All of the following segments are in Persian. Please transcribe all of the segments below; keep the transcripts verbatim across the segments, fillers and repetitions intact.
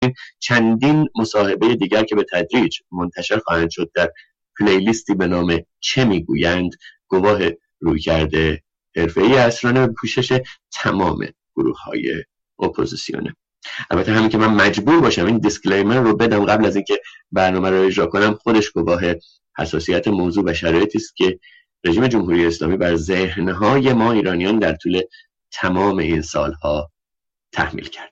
همچنین چندین مصاحبه دیگر که به تدریج منتشر خواهند شد در پلیلیستی به نام چه میگویند گواه رویکرد حرفه‌ای اسرانه به پوشش تمام گروه‌های اپوزیسیونه. البته همین که من مجبور باشم این دیسکلیمر رو بدم قبل از اینکه برنامه رو اجرا کنم، خودش گواه حساسیت موضوع و شرایطی است که رژیم جمهوری اسلامی بر ذهن‌های ما ایرانیان در طول تمام این سالها تحمیل کرده.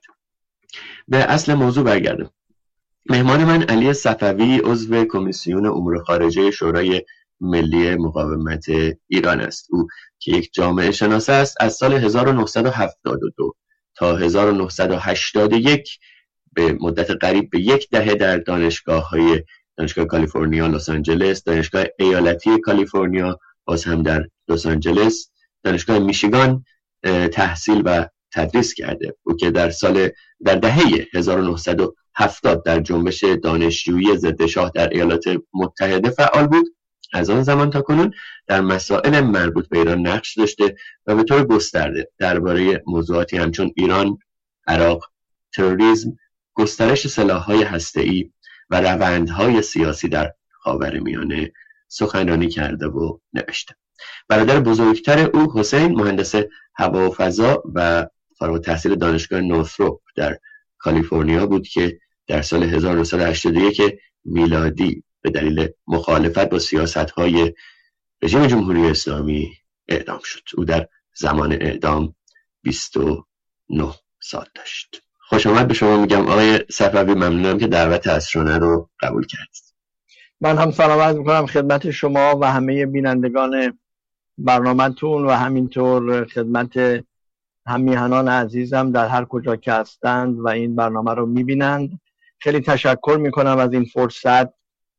به اصل موضوع برگردم. مهمان من علی صفوی عضو کمیسیون امور خارجه شورای ملی مقاومت ایران است. او که یک جامعه شناس است، از سال هزار و نهصد و هفتاد و دو تا هزار و نهصد و هشتاد و یک به مدت قریب به یک دهه در دانشگاه‌های دانشگاه کالیفرنیا لس آنجلس، دانشگاه ایالتی کالیفرنیا باز هم در لس آنجلس، دانشگاه میشیگان تحصیل و تدریس کرده. او که در سال در دهه هزار و نهصد و هفتاد در جنبش دانشجویی ضد شاه در ایالات متحده فعال بود، از آن زمان تا کنون در مسائل مربوط به ایران نقش داشته و به طور گسترده درباره موضوعاتی همچون ایران، عراق، تروریسم، گسترش سلاح‌های هسته‌ای و روندهای سیاسی در خاورمیانه سخنرانی کرده و نوشته. برادر بزرگتر او حسین مهندس هوا و فضا و فارغ التحصیل دانشگاه نورثروپ در کالیفرنیا بود که در سال هزار و نهصد و هشتاد و یک میلادی به دلیل مخالفت با سیاست‌های رژیم جمهوری اسلامی اعدام شد. او در زمان اعدام بیست و نه سال داشت. خوش آمد به شما میگم آقای صفوی، ممنونم که دعوت اسرانه رو قبول کردید. من هم سلام عرض می‌کنم خدمت شما و همه بینندگان برنامه‌تون و همینطور خدمت همیهنان عزیزم در هر کجا که هستند و این برنامه رو می‌بینند. خیلی تشکر می‌کنم از این فرصت.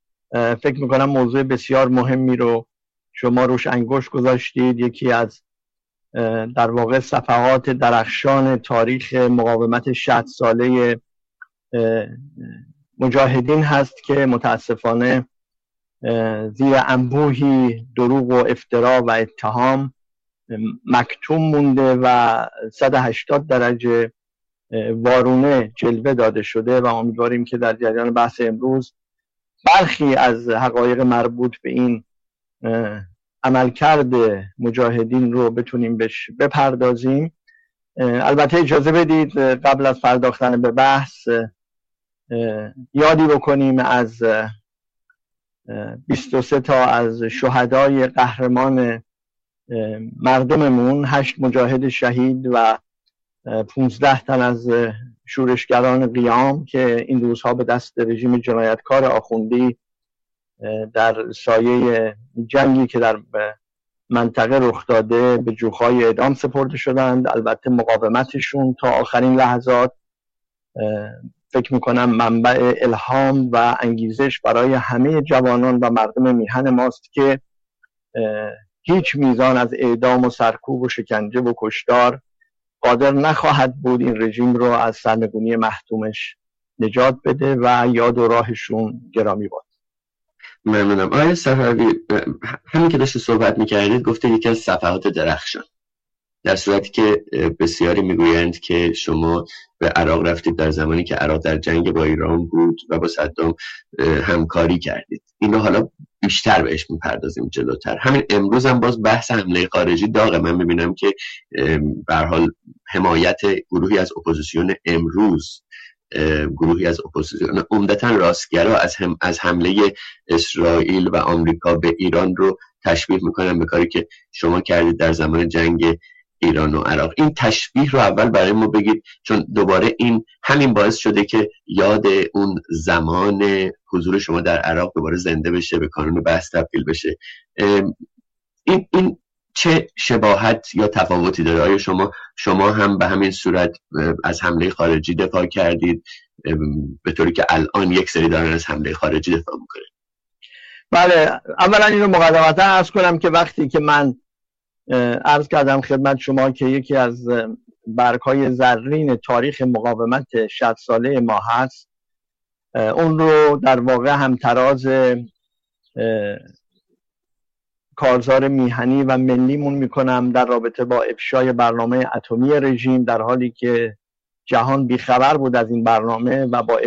فکر می‌کنم موضوع بسیار مهمی رو شما روش انگشت گذاشتید. یکی از در واقع صفحات درخشان تاریخ مقاومت شصت ساله مجاهدین هست که متاسفانه زیر انبوهی دروغ و افترا و اتهام مکتوم مونده و صد و هشتاد درجه وارونه جلوه داده شده و امیدواریم که در جریان بحث امروز برخی از حقایق مربوط به این عملکرد مجاهدین رو بتونیم بهش بپردازیم. البته اجازه بدید قبل از پرداختن به بحث یادی بکنیم از بیست و سه تا از شهدای قهرمان مردممون، هشت مجاهد شهید و پونزده تن از شورشگران قیام که این روزها به دست رژیم جنایتکار آخوندی در سایه جنگی که در منطقه رخ داده به جوخای اعدام سپرده شدند. البته مقاومتشون تا آخرین لحظات فکر میکنم منبع الهام و انگیزش برای همه جوانان و مردم میهن ماست که هیچ میزان از اعدام و سرکوب و شکنجه و کشتار قادر نخواهد بود این رژیم رو از سرنگونی محتومش نجات بده و یاد و راهشون گرامی باد. ممنونم. آقای صفوی، همین که داشته صحبت میکردید گفته یکی از صفحات درخشان، در صورتی که بسیاری میگویند که شما به عراق رفتید در زمانی که عراق در جنگ با ایران بود و با صدام همکاری کردید. این رو حالا بیشتر بهش میپردازیم جلوتر. همین امروز هم باز بحث حمله خارجی داغه. من میبینم که به هر حال حمایت گروهی از اپوزیسیون امروز، گروهی از اپوزیسیون عمدتاً راستگرا از هم از حمله اسرائیل و آمریکا به ایران رو تشبیه میکنن به کاری که شما کردید در زمان جنگ ایران و عراق. این تشبیه رو اول برای ما بگید، چون دوباره این همین باعث شده که یاد اون زمان حضور شما در عراق دوباره زنده بشه، به کانون بحث تبدیل بشه. این این چه شباهت یا تفاوتی داره؟ آیا شما شما هم به همین صورت از حمله خارجی دفاع کردید به طوری که الان یک سری دارن از حمله خارجی دفاع میکنن؟ بله، اولا این رو مقدمتا عرض کنم که وقتی که من عرض کردم خدمت شما که یکی از برگ‌های زرین تاریخ مقاومت شصت ساله ما هست، اون رو در واقع همتراز کارزار میهنی و ملیمون میکنم در رابطه با افشای برنامه اتمی رژیم، در حالی که جهان بیخبر بود از این برنامه و با